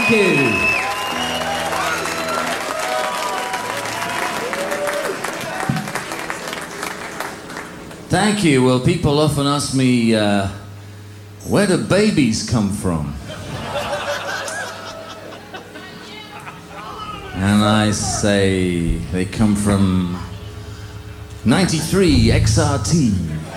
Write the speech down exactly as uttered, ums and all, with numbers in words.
Thank you. Thank you. Well, people often ask me, uh, where do babies come from? And I say they come from ninety-three X R T.